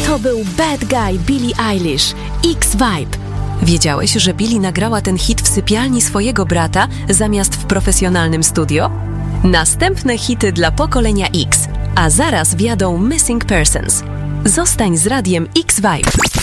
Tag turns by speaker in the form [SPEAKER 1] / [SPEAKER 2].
[SPEAKER 1] To był Bad Guy Billie Eilish, X-Vibe.
[SPEAKER 2] Wiedziałeś, że Billie nagrała ten hit w sypialni swojego brata zamiast w profesjonalnym studio? Następne hity dla pokolenia X, a zaraz wjadą Missing Persons. Zostań z radiem X-Vibe.